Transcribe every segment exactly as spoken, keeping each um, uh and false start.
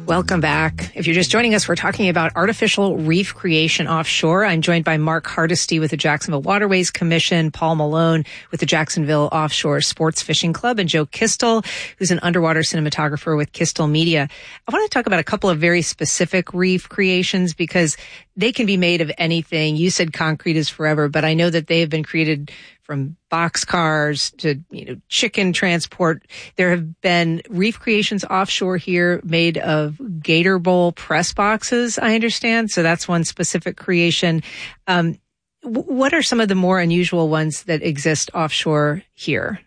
Welcome back. If you're just joining us, we're talking about artificial reef creation offshore. I'm joined by Mark Hardesty with the Jacksonville Waterways Commission, Paul Malone with the Jacksonville Offshore Sports Fishing Club, and Joe Kistel, who's an underwater cinematographer with Kistel Media. I want to talk about a couple of very specific reef creations because they can be made of anything. You said concrete is forever, but I know that they have been created from boxcars to, you know, chicken transport. There have been reef creations offshore here made of gator bowl press boxes, I understand. So that's one specific creation. Um, w- what are some of the more unusual ones that exist offshore here?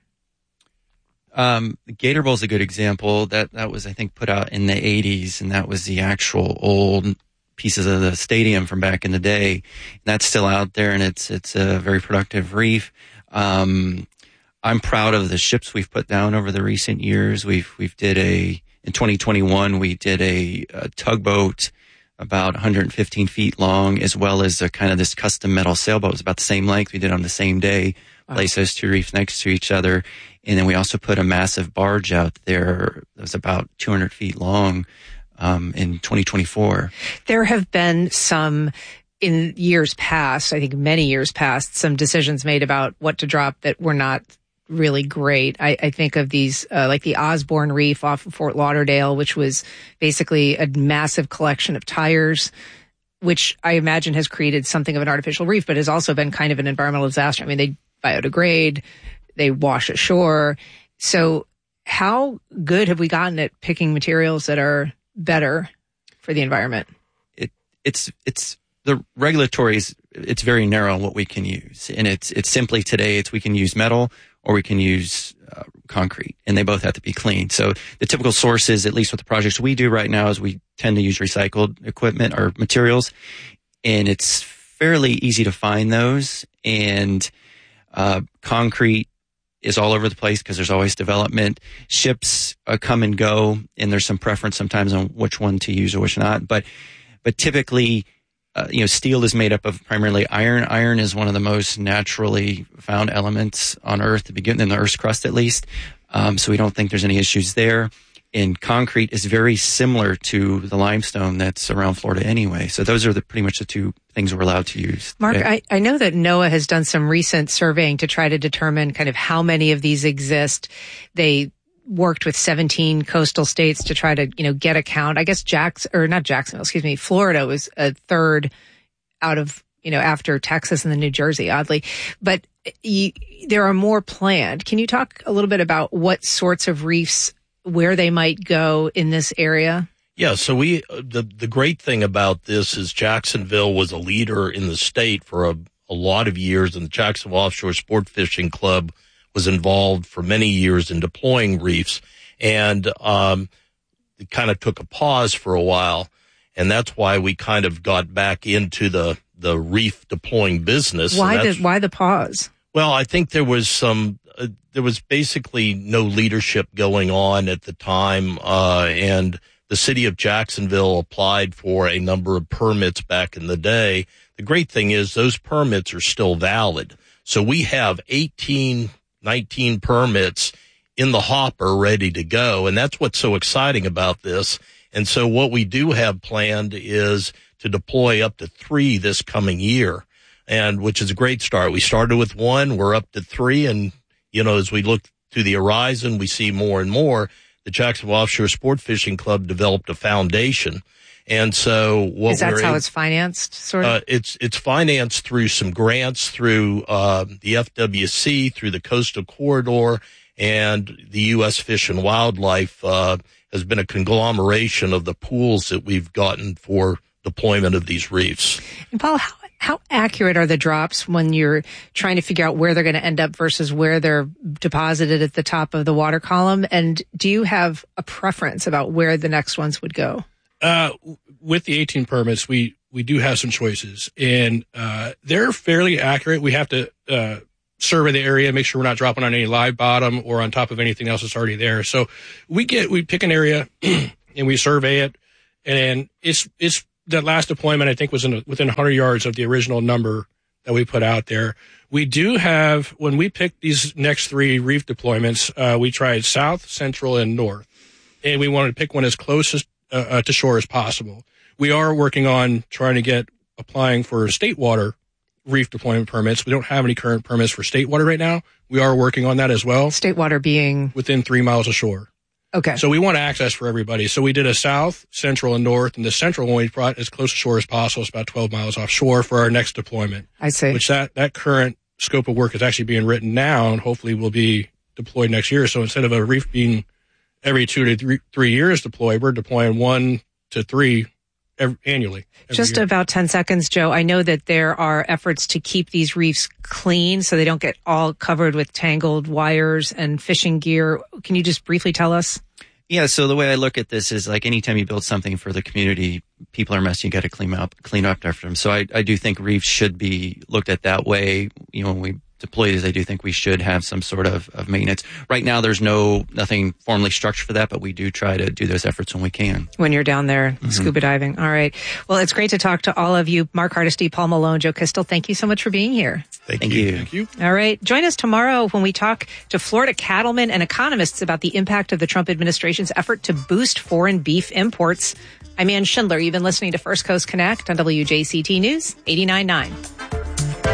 Um, Gator Bowl is a good example. That that was, I think, put out in the eighties, and that was the actual old pieces of the stadium from back in the day. And that's still out there, and it's it's a very productive reef. Um, I'm proud of the ships we've put down over the recent years. We've we've did a in twenty twenty-one we did a, a tugboat about one hundred fifteen feet long, as well as a kind of this custom metal sailboat. It was about the same length. We did on the same day. Wow. Placed those two reefs next to each other, and then we also put a massive barge out there that was about two hundred feet long. Um, in twenty twenty-four. There have been some, in years past, I think many years past, some decisions made about what to drop that were not really great. I, I think of these, uh, like the Osborne Reef off of Fort Lauderdale, which was basically a massive collection of tires, which I imagine has created something of an artificial reef, but has also been kind of an environmental disaster. I mean, they biodegrade, they wash ashore. So how good have we gotten at picking materials that are better for the environment? It, it's, it's the regulatory is, it's very narrow on what we can use. And it's, it's simply today, it's, we can use metal or we can use uh, concrete, and they both have to be clean. So the typical sources, at least with the projects we do right now, is we tend to use recycled equipment or materials, and it's fairly easy to find those. And, uh, concrete is all over the place because there's always development. Ships uh, come and go, and there's some preference sometimes on which one to use or which not. But, but typically, uh, you know, steel is made up of primarily iron. Iron is one of the most naturally found elements on Earth to begin, in the Earth's crust at least. Um, so we don't think there's any issues there. And concrete is very similar to the limestone that's around Florida anyway. So those are the pretty much the two things we're allowed to use. Mark, yeah. I, I know that NOAA has done some recent surveying to try to determine kind of how many of these exist. They worked with seventeen coastal states to try to, you know, get a count. I guess Jacks or not Jacksonville, excuse me, Florida was a third out of, you know, after Texas and then New Jersey, oddly. But you, there are more planned. Can you talk a little bit about what sorts of reefs, where they might go in this area? Yeah, so we the the great thing about this is Jacksonville was a leader in the state for a, a lot of years, and the Jacksonville Offshore Sport Fishing Club was involved for many years in deploying reefs, and um, it kind of took a pause for a while, and that's why we kind of got back into the the reef deploying business. Why the why the pause? Well, I think there was some. Uh, there was basically no leadership going on at the time, uh, and the city of Jacksonville applied for a number of permits back in the day. The great thing is those permits are still valid. So we have eighteen, nineteen permits in the hopper ready to go, and that's what's so exciting about this. And so what we do have planned is to deploy up to three this coming year, and which is a great start. We started with one, we're up to three, and you know, as we look to the horizon, we see more and more. The Jacksonville Offshore Sport Fishing Club developed a foundation. And so what is that we're how in, it's financed, sort of? Uh, it's, it's financed through some grants through, uh, the F W C, through the Coastal Corridor, and the U S Fish and Wildlife, uh, has been a conglomeration of the pools that we've gotten for deployment of these reefs. And Paul, how How accurate are the drops when you're trying to figure out where they're going to end up versus where they're deposited at the top of the water column? And do you have a preference about where the next ones would go? Uh, with the eighteen permits, we, we do have some choices, and uh, they're fairly accurate. We have to uh, survey the area, make sure we're not dropping on any live bottom or on top of anything else that's already there. So we get we pick an area and we survey it, and it's it's. That last deployment, I think, was in a, within one hundred yards of the original number that we put out there. We do have, when we picked these next three reef deployments, uh, we tried south, central, and north. And we wanted to pick one as close as, uh, uh, to shore as possible. We are working on trying to get applying for state water reef deployment permits. We don't have any current permits for state water right now. We are working on that as well. State water being within three miles of shore. Okay. So we want access for everybody. So we did a south, central, and north, and the central one we brought as close to shore as possible. It's about twelve miles offshore for our next deployment. I see. Which that, that current scope of work is actually being written now and hopefully will be deployed next year. So instead of a reef being every two to three, three years deployed, we're deploying one to three every, annually. Every Just year. about ten seconds, Joe. I know that there are efforts to keep these reefs clean so they don't get all covered with tangled wires and fishing gear. Can you just briefly tell us? Yeah, so the way I look at this is like anytime you build something for the community, people are messy, you got to clean up, clean up after them. So I, I do think reefs should be looked at that way. You know, when we deploy these, I do think we should have some sort of, of maintenance. Right now, there's no nothing formally structured for that, but we do try to do those efforts when we can. When you're down there mm-hmm. scuba diving. All right. Well, it's great to talk to all of you. Mark Hardesty, Paul Malone, Joe Kistel, thank you so much for being here. Thank, Thank you. you. Thank you. All right. Join us tomorrow when we talk to Florida cattlemen and economists about the impact of the Trump administration's effort to boost foreign beef imports. I'm Ann Schindler. You've been listening to First Coast Connect on W J C T News eighty-nine point nine.